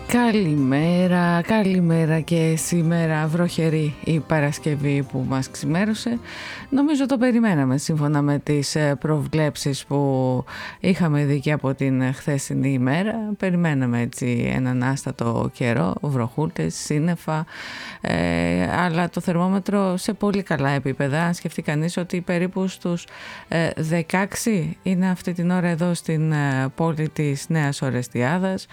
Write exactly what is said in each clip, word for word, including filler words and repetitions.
Καλημέρα, καλημέρα και σήμερα βροχερή η Παρασκευή που μας ξημέρωσε. Νομίζω το περιμέναμε σύμφωνα με τις προβλέψεις που είχαμε δει και από την χθεσινή ημέρα. Περιμέναμε έτσι έναν άστατο καιρό, βροχούλες, σύννεφα, ε, αλλά το θερμόμετρο σε πολύ καλά επίπεδα. Αν σκεφτεί κανείς ότι περίπου στους ε, δεκαέξι είναι αυτή την ώρα εδώ στην ε, πόλη της Νέας Ορεστιάδας.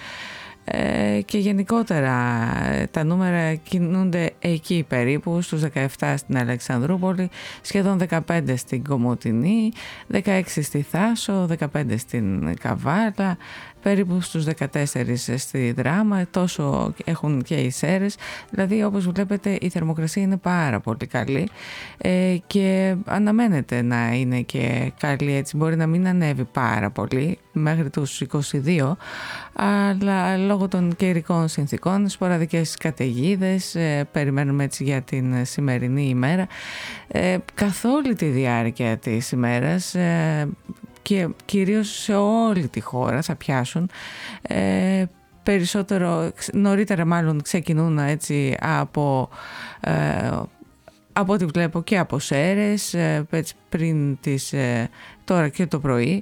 Ε, και γενικότερα τα νούμερα κινούνται εκεί περίπου στους δεκαεπτά στην Αλεξανδρούπολη, σχεδόν δεκαπέντε στην Κομοτηνή, δεκαέξι στη Θάσο, δεκαπέντε στην Καβάλα, περίπου στους δεκατέσσερις στη Δράμα, τόσο έχουν και οι Σέρρες. Δηλαδή όπως βλέπετε η θερμοκρασία είναι πάρα πολύ καλή ε, και αναμένεται να είναι και καλή, έτσι μπορεί να μην ανέβει πάρα πολύ μέχρι τους είκοσι δύο, αλλά λόγω των καιρικών συνθήκων, σποραδικές καταιγίδες ε, περιμένουμε έτσι για την σημερινή ημέρα ε, καθ' όλη τη διάρκεια της ημέρας ε, και κυρίως σε όλη τη χώρα θα πιάσουν ε, περισσότερο, νωρίτερα μάλλον ξεκινούν έτσι από ε, από ό,τι βλέπω και από Σέρρες ε, πριν τις ε, τώρα και το πρωί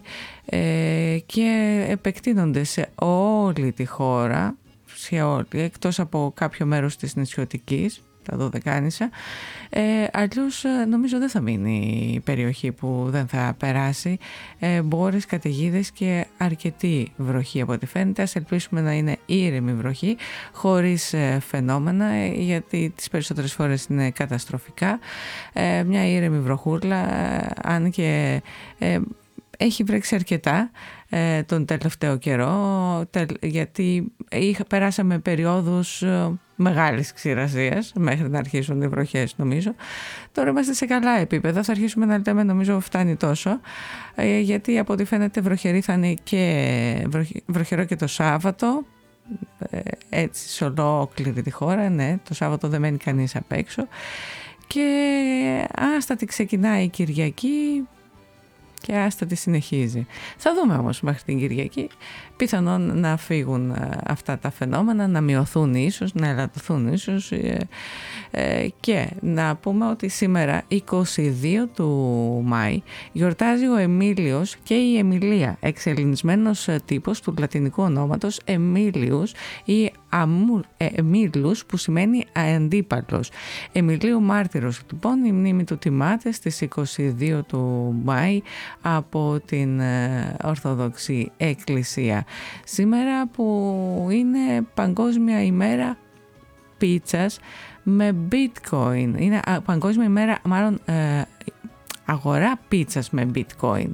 ε, και επεκτείνονται σε όλη τη χώρα, σε όλη, εκτός από κάποιο μέρος της νησιωτικής, τα Δωδεκάνησα. Ε, αλλιώς νομίζω δεν θα μείνει η περιοχή που δεν θα περάσει ε, μπόρες, καταιγίδες και αρκετή βροχή από ό,τι φαίνεται. Ας ελπίσουμε να είναι ήρεμη βροχή χωρίς ε, φαινόμενα ε, γιατί τις περισσότερες φορές είναι καταστροφικά. Ε, μια ήρεμη βροχούλα ε, αν και ε, έχει βρέξει αρκετά ε, τον τελευταίο καιρό τε, γιατί είχα, περάσαμε περιόδους ε, μεγάλης ξηρασίας μέχρι να αρχίσουν οι βροχές νομίζω. Τώρα είμαστε σε καλά επίπεδα, θα αρχίσουμε να λέμε νομίζω φτάνει τόσο ε, γιατί από ό,τι φαίνεται βροχερή θα είναι και βροχε, βροχερό και το Σάββατο ε, έτσι σε ολόκληρη τη χώρα, ναι, το Σάββατο δεν μένει κανείς απ' έξω και άστατη ξεκινάει η Κυριακή και άστα τη συνεχίζει. Θα δούμε όμως μέχρι την Κυριακή πιθανόν να φύγουν αυτά τα φαινόμενα, να μειωθούν ίσως, να ελαττωθούν ίσως ε, ε, και να πούμε ότι σήμερα είκοσι δύο του Μάη γιορτάζει ο Εμίλιος και η Εμιλία, εξελληνισμένος τύπος του λατινικού ονόματος Εμίλιους ή Αμού, ε, Εμίλους που σημαίνει αντίπαλος. Εμιλίου Μάρτυρος λοιπόν, η μνήμη του τιμάται στις είκοσι δύο του Μάη από την Ορθόδοξη Εκκλησία. Σήμερα που είναι Παγκόσμια ημέρα πίτσας με bitcoin, είναι Παγκόσμια ημέρα μάλλον ε, αγορά πίτσας με bitcoin.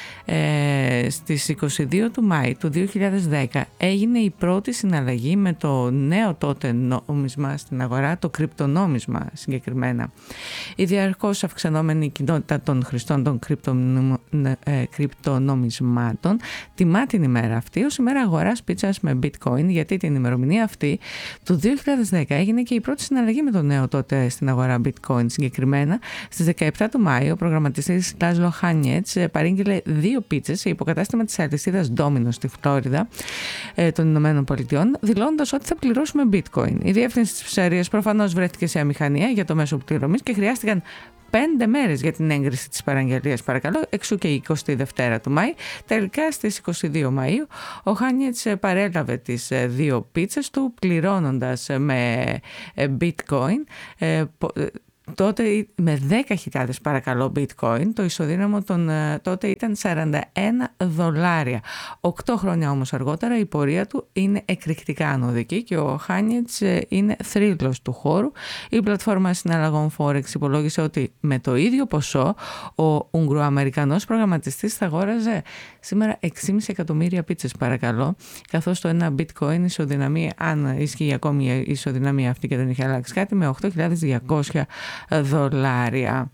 Ε, στις είκοσι δύο του Μάη του δύο χιλιάδες δέκα έγινε η πρώτη συναλλαγή με το νέο τότε νόμισμα στην αγορά, το κρυπτονόμισμα συγκεκριμένα. Η διαρκώς αυξανόμενη κοινότητα των χρηστών των κρυπτονομ, ε, κρυπτονομισμάτων τιμά την ημέρα αυτή ως ημέρα αγοράς πίτσας με bitcoin, γιατί την ημερομηνία αυτή του δύο χιλιάδες δέκα έγινε και η πρώτη συναλλαγή με το νέο τότε στην αγορά bitcoin. Συγκεκριμένα στις δεκαεπτά του Μάη ο προγραμματιστής Λάζλο Χάνιετς παρήγγειλε δύο πίτσες σε υποκατάστημα της αλυσίδας Domino's στη Φλόριδα ε, των Ηνωμένων Πολιτειών, δηλώνοντας ότι θα πληρώσουμε bitcoin. Η διεύθυνση της ψαρίας προφανώς βρέθηκε σε αμηχανία για το μέσο πληρωμής και χρειάστηκαν πέντε μέρες για την έγκριση της παραγγελίας, παρακαλώ, εξού και η εικοστή δεύτερη του Μάη. Τελικά στις είκοσι δύο Μαΐου ο Χάνιετς παρέλαβε τις δύο πίτσες του πληρώνοντας με bitcoin ε, τότε με δέκα χιλιάδες παρακαλώ bitcoin, το ισοδύναμο των, τότε ήταν σαράντα ένα δολάρια. Οκτώ χρόνια όμως αργότερα η πορεία του είναι εκρηκτικά ανωδική και ο Χάνιετς είναι θρύλος του χώρου. Η πλατφόρμα συναλλαγών Forex υπολόγισε ότι με το ίδιο ποσό ο Ουγγροαμερικανός προγραμματιστής θα αγόραζε σήμερα έξι κόμμα πέντε εκατομμύρια πίτσες παρακαλώ, καθώς το ένα bitcoin ισοδυναμεί, αν ισχύει ακόμη η ισοδυναμία αυτή και δεν είχε αλλάξει κάτι, με οκτώ χιλιάδες διακόσια δολάρια.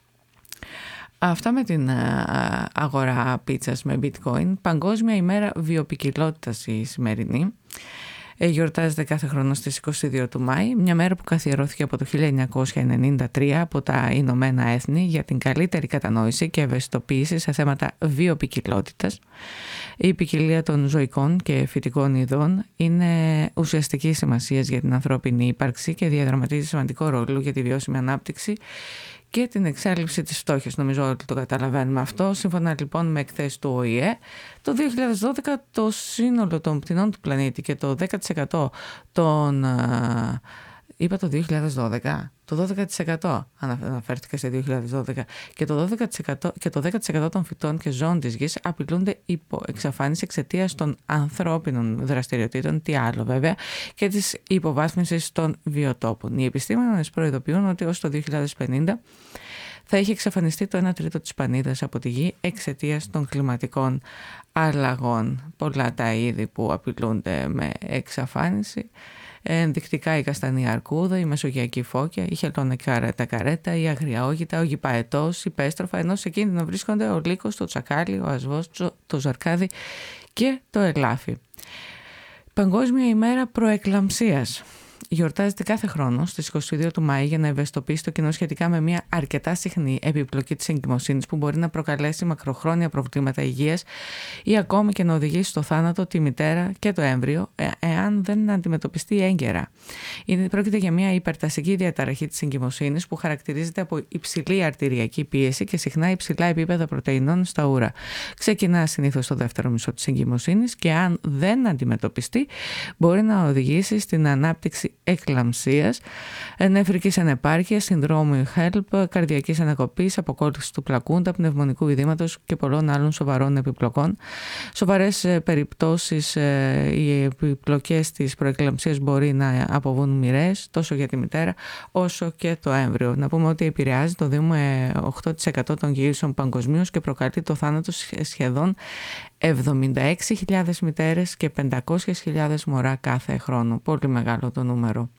Αυτά με την αγορά πίτσας με bitcoin. Παγκόσμια ημέρα βιοποικιλότητας η σημερινή. γιορτάζεται κάθε χρόνο στις είκοσι δύο του Μάη, μια μέρα που καθιερώθηκε από το χίλια εννιακόσια ενενήντα τρία από τα Ηνωμένα Έθνη για την καλύτερη κατανόηση και ευαισθητοποίηση σε θέματα βιοποικιλότητας. Η ποικιλία των ζωικών και φυτικών ειδών είναι ουσιαστική σημασία για την ανθρώπινη ύπαρξη και διαδραματίζει σημαντικό ρόλο για τη βιώσιμη ανάπτυξη και την εξάλληψη της φτώχειας. Νομίζω ότι το καταλαβαίνουμε αυτό. Σύμφωνα λοιπόν με εκθέσεις του Ο Η Ε, το δύο χιλιάδες δώδεκα το σύνολο των πτηνών του πλανήτη και το δέκα τοις εκατό των... Είπα το δύο χιλιάδες δώδεκα, το δώδεκα τοις εκατό αναφέρθηκα σε δύο χιλιάδες δώδεκα και το, δώδεκα τοις εκατό, και το δέκα τοις εκατό των φυτών και ζώων της γης απειλούνται υπό εξαφάνιση εξαιτίας των ανθρώπινων δραστηριοτήτων, τι άλλο βέβαια, και της υποβάθμισης των βιοτόπων. Οι επιστήμονες προειδοποιούν ότι ως το δύο χιλιάδες πενήντα θα έχει εξαφανιστεί το ένα τρίτο της πανίδας από τη γη εξαιτίας των κλιματικών αλλαγών. Πολλά τα είδη που απειλούνται με εξαφάνιση. Ενδεικτικά η καστανή αρκούδα, η μεσογειακή φώκια, η χελώνεκα καρέτα, η αγριαόγητα, ο γηπαετός, η πέστροφα, ενώ σε κίνδυνο βρίσκονται ο λύκος, το τσακάλι, ο ασβός, το ζαρκάδι και το ελάφι. Παγκόσμια ημέρα προεκλαμψίας. Γιορτάζεται κάθε χρόνο στις είκοσι δύο του Μάη για να ευαισθητοποιήσει το κοινό σχετικά με μια αρκετά συχνή επιπλοκή της εγκυμοσύνης που μπορεί να προκαλέσει μακροχρόνια προβλήματα υγείας ή ακόμη και να οδηγήσει στο θάνατο τη μητέρα και το έμβριο ε, εάν δεν αντιμετωπιστεί έγκαιρα. Είναι, πρόκειται για μια υπερτασική διαταραχή της εγκυμοσύνης που χαρακτηρίζεται από υψηλή αρτηριακή πίεση και συχνά υψηλά επίπεδα πρωτεϊνών στα ούρα. Ξεκινά συνήθως στο δεύτερο μισό της εγκυμοσύνης και αν δεν αντιμετωπιστεί μπορεί να οδηγήσει στην ανάπτυξη εκλαμψίας, νεφρικής ανεπάρκειας, συνδρόμου χέλπ, καρδιακής ανακοπής, αποκόλλησης του πλακούντα, πνευμονικού ειδήματος και πολλών άλλων σοβαρών επιπλοκών. Σοβαρές περιπτώσεις, οι επιπλοκές της προεκλαμψίας μπορεί να αποβούν μοιραίες τόσο για τη μητέρα όσο και το έμβριο. Να πούμε ότι επηρεάζει το δύο με οκτώ τοις εκατό των γυρίσεων παγκοσμίως και προκαλεί το θάνατο σχεδόν εβδομήντα έξι χιλιάδες μητέρες και πεντακόσιες χιλιάδες μωρά κάθε χρόνο. Πολύ μεγάλο το νούμερο.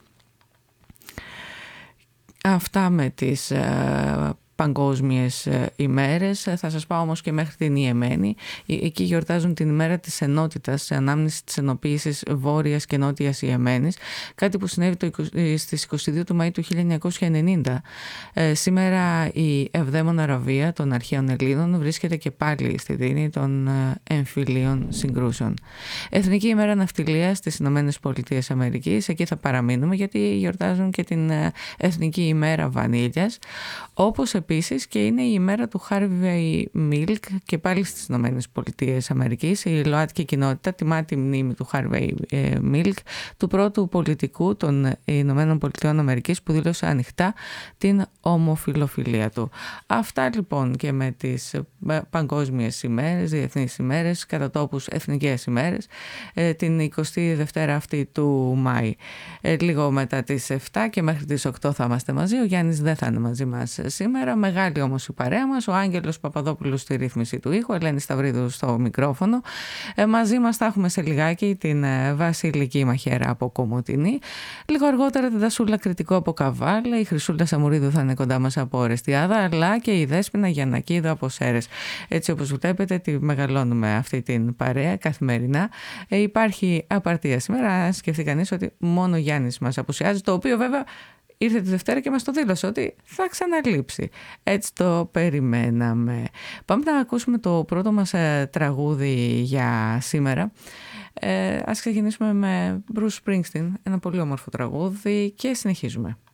Αυτά με τις ε, παγκόσμιες ημέρες. Θα σας πάω όμως και μέχρι την Ιεμένη. Εκεί γιορτάζουν την ημέρα της ενότητας σε ανάμνηση της ενοποίησης Βόρειας και Νότιας Ιεμένης, κάτι που συνέβη το, στις είκοσι δύο του Μαΐου του χίλια εννιακόσια ενενήντα. Ε, σήμερα η Ευδαίμονα Αραβία των αρχαίων Ελλήνων βρίσκεται και πάλι στη δίνη των εμφυλίων συγκρούσεων. Εθνική ημέρα ναυτιλίας στις Ηνωμένες Πολιτείες Αμερικής. Εκεί θα παραμείνουμε γιατί γιορτάζουν και την Εθνική ημέρα Βανίλιας, όπως επίσης και είναι η ημέρα του Harvey Milk και πάλι στις Ηνωμένες Πολιτείες Αμερικής. Η ΛΟΑΤΚΙ κοινότητα τιμά τη μνήμη του Harvey Milk, του πρώτου πολιτικού των Ηνωμένων Πολιτειών Αμερικής που δήλωσε ανοιχτά την ομοφιλοφιλία του. Αυτά λοιπόν και με τις παγκόσμιες ημέρες, διεθνείς ημέρες, κατά τόπους εθνικές ημέρες, την εικοστή δεύτερη αυτή του Μάη. Λίγο μετά τις επτά και μέχρι τις οκτώ θα είμαστε μαζί. Ο Γιάννης δεν θα είναι μαζί μας σήμερα. Μεγάλη όμως η παρέα μας, ο Άγγελος Παπαδόπουλος στη ρύθμιση του ήχου, Ελένη Σταυρίδου στο μικρόφωνο. Ε, μαζί μας θα έχουμε σε λιγάκι την ε, Βασιλική Μαχαίρα από Κομοτηνή. Λίγο αργότερα την Δασούλα Κρητικό από Καβάλα, η Χρυσούλα Σαμουρίδου θα είναι κοντά μας από Ορεστιάδα, αλλά και η Δέσποινα Γιαννακίδου από Σέρες. Έτσι όπως βλέπετε τη μεγαλώνουμε αυτή την παρέα καθημερινά. Ε, υπάρχει απαρτία σήμερα, αν σκεφτεί κανείς ότι μόνο ο Γιάννης μας απουσιάζει, το οποίο βέβαια ήρθε τη Δευτέρα και μας το δήλωσε ότι θα ξαναλείψει. Έτσι το περιμέναμε. Πάμε να ακούσουμε το πρώτο μας ε, τραγούδι για σήμερα. Ε, ας ξεκινήσουμε με Bruce Springsteen, ένα πολύ όμορφο τραγούδι και συνεχίζουμε.